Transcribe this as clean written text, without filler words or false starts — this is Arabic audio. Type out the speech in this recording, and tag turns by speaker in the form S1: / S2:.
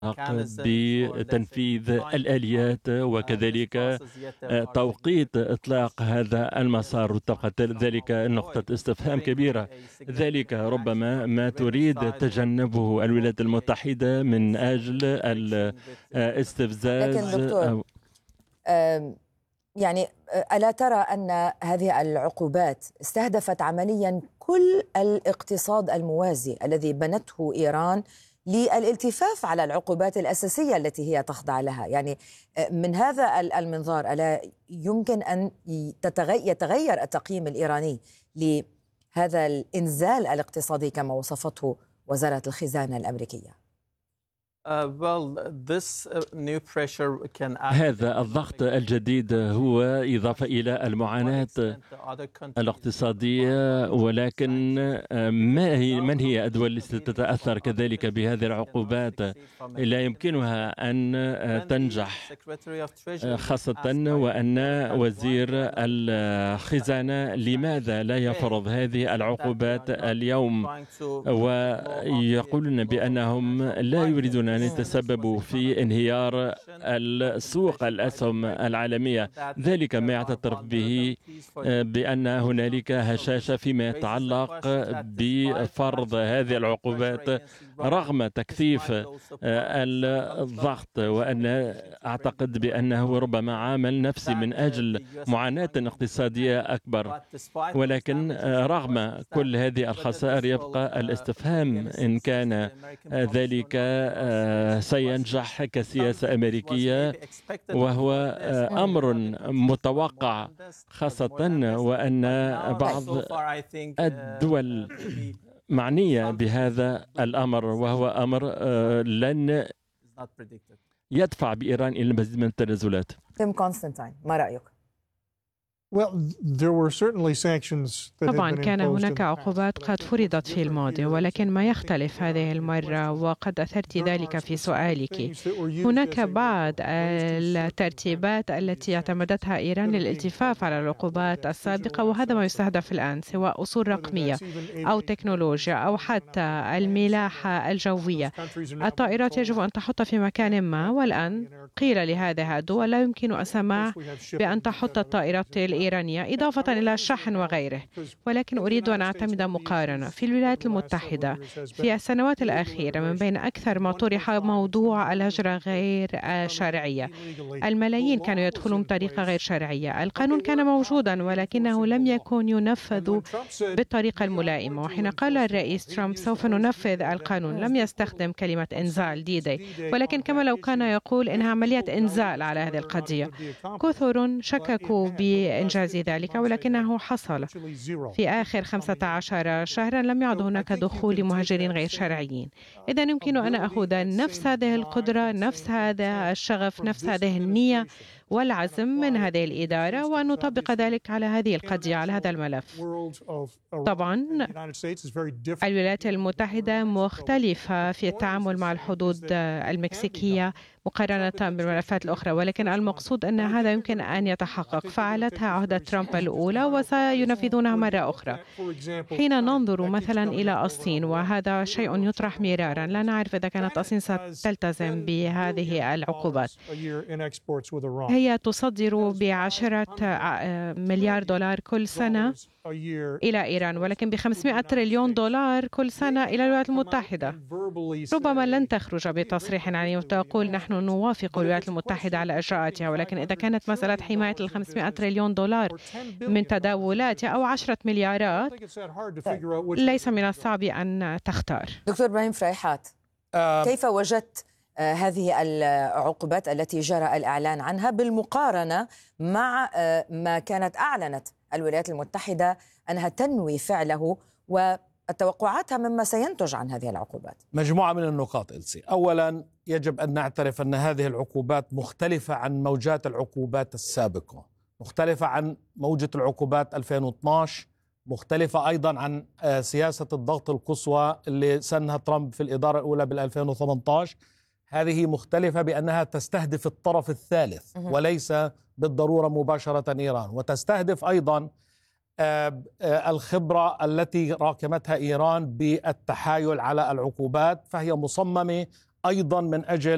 S1: بتنفيذ الآليات وكذلك توقيت إطلاق هذا المسار ذلك نقطة استفهام كبيرة. ذلك ربما ما تريد تجنبه الولايات المتحدة من أجل الاستفزاز.
S2: لكن دكتور يعني ألا ترى أن هذه العقوبات استهدفت عمليا كل الاقتصاد الموازي الذي بنته إيران للالتفاف على العقوبات الأساسية التي هي تخضع لها؟ يعني من هذا المنظار ألا يمكن أن يتغير التقييم الإيراني لهذا الإنزال الاقتصادي كما وصفته وزارة الخزانة الأمريكية؟
S1: هذا الضغط الجديد هو إضافة إلى المعاناة الاقتصادية، ولكن من هي الدول التي تتأثر كذلك بهذه العقوبات؟ لا يمكنها أن تنجح، خاصة وأن وزير الخزانة لماذا لا يفرض هذه العقوبات اليوم؟ ويقولون بأنهم لا يريدون أن يتسببوا في انهيار السوق الأسهم العالمية. ذلك ما يعترف به بأن هنالك هشاشة فيما يتعلق بفرض هذه العقوبات رغم تكثيف الضغط، وأن أعتقد بأنه ربما عامل نفسي من أجل معاناة اقتصادية أكبر. ولكن رغم كل هذه الخسائر يبقى الاستفهام إن كان ذلك سينجح كسياسة أمريكية، وهو أمر متوقع، خاصة وأن بعض الدول معنية بهذا الأمر، وهو أمر لن يدفع بإيران إلى المزيد من التنازلات.
S2: تيم كونستانتين، ما رأيك؟
S3: طبعا كان هناك عقوبات قد فرضت في الماضي، ولكن ما يختلف هذه المرة وقد أثرت ذلك في سؤالك، هناك بعض الترتيبات التي اعتمدتها إيران للالتفاف على العقوبات السابقة، وهذا ما يستهدف الآن، سواء أصول رقمية أو تكنولوجيا أو حتى الملاحة الجوية. الطائرات يجب أن تحط في مكان ما، والآن قيل لهذه الدول لا يمكن السماح بأن تحط الطائرات الإيرانية إضافة إلى الشحن وغيره. ولكن أريد أن أعتمد مقارنة. في الولايات المتحدة في السنوات الأخيرة من بين أكثر ما طرح موضوع الهجرة غير شرعية. الملايين كانوا يدخلون بطريقة غير شرعية. القانون كان موجودا ولكنه لم يكن ينفذ بالطريقة الملائمة، وحين قال الرئيس ترامب سوف ننفذ القانون لم يستخدم كلمة إنزال دي، ولكن كما لو كان يقول إنها عملية إنزال على هذه القضية. كثر شككوا بإنجاز ذلك، ولكنه حصل. في آخر 15 شهرا لم يعد هناك دخول لمهاجرين غير شرعيين. إذن يمكن أن أخذ نفس هذه القدرة، نفس هذا الشغف، نفس هذه النية والعزم من هذه الإدارة، وأن نطبق ذلك على هذه القضية، على هذا الملف. طبعا الولايات المتحدة مختلفة في التعامل مع الحدود المكسيكية مقارنة بالملفات الأخرى، ولكن المقصود أن هذا يمكن أن يتحقق. فعلتها عهدة ترامب الأولى وسينفذونها مرة أخرى. حين ننظر مثلا إلى الصين، وهذا شيء يطرح مرارا، لا نعرف إذا كانت الصين ستلتزم بهذه العقوبات. هي تصدر ب10 مليار دولار كل سنة إلى إيران، ولكن ب500 تريليون دولار كل سنة إلى الولايات المتحدة. ربما لن تخرج بتصريح يعني وتقول نحن نوافق الولايات المتحدة على إجراءاتها، ولكن إذا كانت مسألة حماية 500 تريليون دولار من تداولات أو 10 مليارات، ليس من الصعب أن تختار.
S2: دكتور إبراهيم فريحات، كيف وجدت هذه العقوبات التي جرى الإعلان عنها بالمقارنة مع ما كانت أعلنت الولايات المتحدة أنها تنوي فعله وتوقعاتها مما سينتج عن هذه العقوبات؟
S4: مجموعة من النقاط إلسي. أولا يجب أن نعترف أن هذه العقوبات مختلفة عن موجات العقوبات السابقة، مختلفة عن موجة العقوبات 2012، مختلفة أيضا عن سياسة الضغط القصوى اللي سنها ترامب في الإدارة الأولى بال2018. هذه مختلفة بأنها تستهدف الطرف الثالث وليس بالضرورة مباشرة إيران، وتستهدف أيضا الخبرة التي راكمتها إيران بالتحايل على العقوبات، فهي مصممة أيضا من أجل